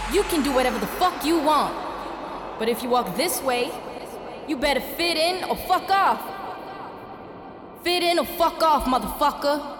You can do whatever the fuck you want. But if you walk this way, you better fit in or fuck off. Fit in or fuck off, motherfucker.